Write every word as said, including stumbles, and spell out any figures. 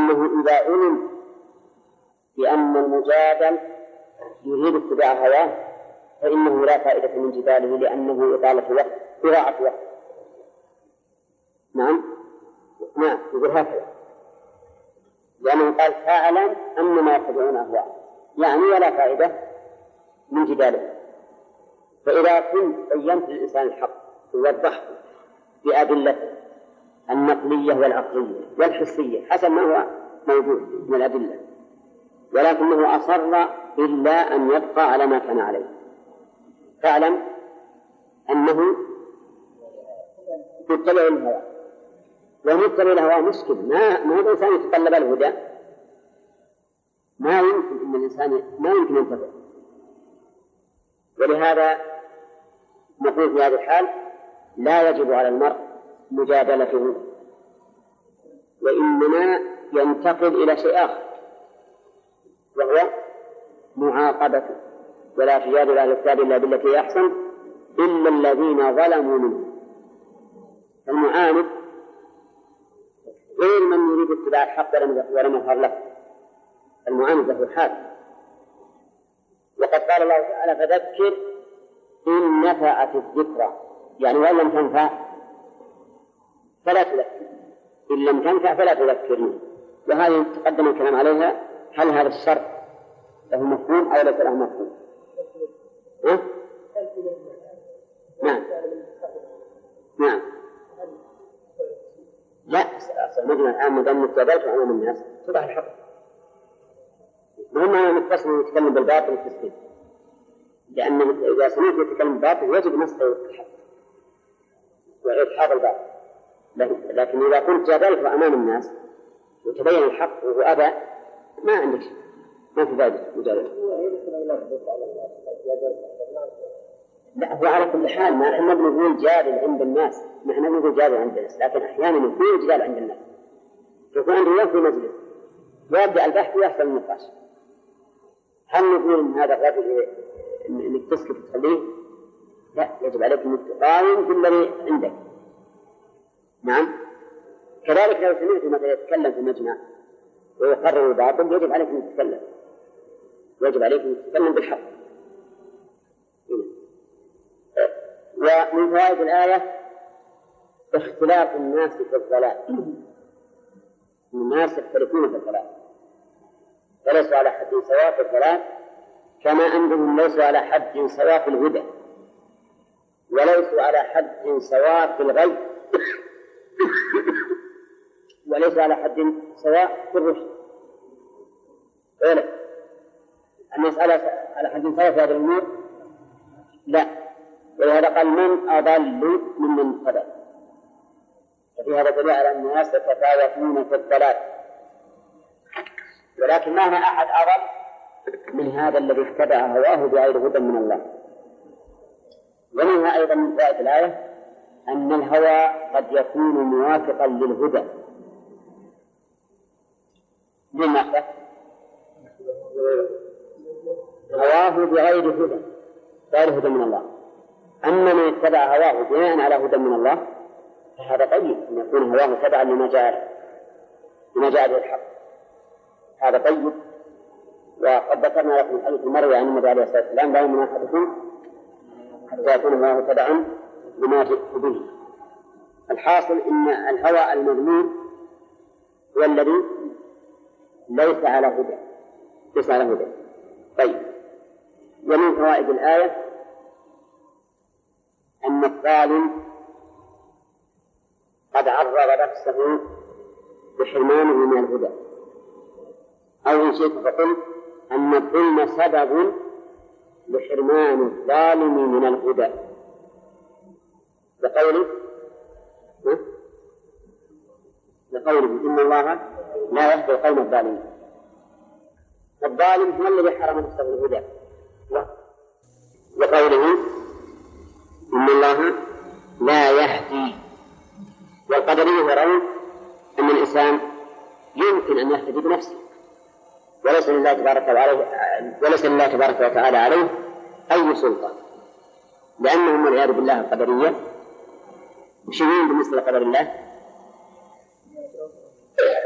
أنه إذا علم بأن المجادل يريد اتباع هواه فإنه لا فائدة من جداله لأنه إطالة وقت إضاعة وقت. نعم نعم يقول هكذا، لأنه قال فاعلم أن ما يتبعون أهواءهم، يعني ولا فائدة من جداله. فإذا كنت بينت للإنسان الحق ووضحت بأدلته النقلية والعقلية والحسية حسب ما هو موجود من الأدلة، ولكنه أصر إلا أن يبقى على ما كان عليه، فاعلم أنه يتبع الهوى، والمتبع الهوى مشكل. ما ما هو الإنسان يتطلب الهدى، ما يمكن أن الإنسان ما يمكن ينتبع. ولهذا نقول في هذا الحال لا يجب على المرء مجادلته، وإنما ينتقل إلى شيء آخر وهو معاقبته. ولا تجادل أهل الكتاب إلا بالتي هي أحسن إلا الذين ظلموا منهم. المعاند غير من يريد اتباع الحق ولم يظهر له، المعاند له حال. وقد قال الله تعالى فذكر إن نفعت الذكرى، يعني وإن لم تنفع فلا تذكر، إن لم تنفع فلا تذكرني. وهذه تقدم الكلام عليها، هل هذا الشرط له مفهوم أو ليس له مفهوم؟ أه؟ نعم نعم لا مجمع الآن مدام متابعته أمام الناس تضع الحق، مهم أن نقتصر نتكلم بالباطل والتسليم، لأن إذا سمعت يتكلم بالباطل يجب نصر الحق وإدحاض الباطل. لكن إذا كنت جادلته أمام الناس وتبين الحق وهو أبى ما عندك شيء، ما في فائدة مجادلة. لا هو على كل حال ما احنا بنقول جادل عند الناس، ما احنا بنقول جادل عند الناس، لكن أحيانا يكون جدال عند الناس، يكون عنده في مجلس ويبدأ البحث ويحصل النقاش. هل نقول إن هذا الرجل إنك تسكت وتخليه؟ لا، يجب عليك أن تقاوم بالذي عندك. نعم كذلك لو سمعت مثلا يتكلم في مجمع ويقرر الباطل يجب عليك أن تتكلم، يجب عليك أن تتكلم بالحق. ومن فوائد الآية اختلاف الناس في الضلال، الناس يختلفون في الضلال وليسوا على حد سواء في الضلال، كما أنهم ليسوا على حد سواء في الهدى، وليسوا على حد سواء في الغي، وليسوا على حد سواء في الرشد. ولا المسألة على حد سواء في هذه الأمور لا، ولهذا قال من أضل ممن اهتدى. وفي هذا دليل على أن الناس يتفاوتون في الضلال، ولكن ما هنا أحد أضل من هذا الذي اتبع هواه بغير هدى من الله. ومنها أيضا من فائدة الآية أن الهوى قد يكون موافقا للهدى. من ماذا؟ هواه بغير هدى، غير هدى من الله. أما من اتبع هواه بناء على هدى من الله فهذا طيب، أن يكون هواه تبعا لما جاء لما جاء به الحق، هذا طيب. وقد ذكرنا لكم حديث المروي عن النبي عليه الصلاة والسلام لا يؤمن أحدكم حتى يكون هواه تبعا لما جئت به. الحاصل إن الهوى المذموم هو الذي ليس على هدى، ليس على هدى. طيب، ومن فوائد الآية أن الظالم قد عرض نفسه بحرمانه من الهدى، أو إن شئت فقل أن الظلم سبب لحرمان الظالم من الهدى، لقوله لقوله إن الله لا يهدي القوم الظالمين. الظالم هو الذي حرم نفسه الهدى، وقوله إن الله لا يهدي. والقدرية يرون أن الإنسان يمكن أن يهتدي بنفسه وليس لله تبارك وتعالى وليس لله تبارك وتعالى عليه أي سلطة، لأنهم والعياذ بالله القدرية مشركين بالنسبة لقدر الله